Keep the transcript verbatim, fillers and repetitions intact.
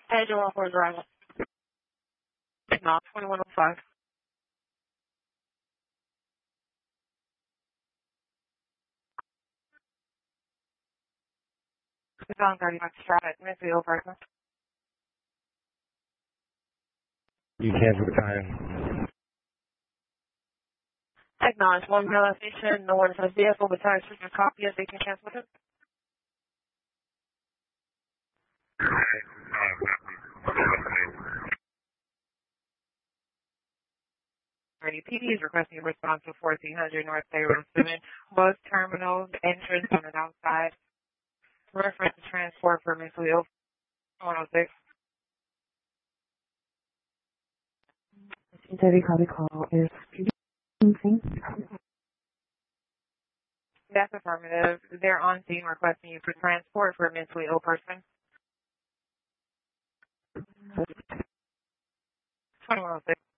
Edge one four zero. Not twenty-one oh five. It's on thirty-five Stride, Midfield person. You cancel the time. Acknowledge one Bella Station, no one says vehicle, besides just a copy if they can cancel it. P D is requesting a response to fourteen hundred North Bay Road seven, both terminals, entrance on the outside. Reference to transport for mentally ill, one oh six. Debbie Copy call is anything? That's affirmative. They're on scene requesting you for transport for a mentally ill person. twenty-one oh six.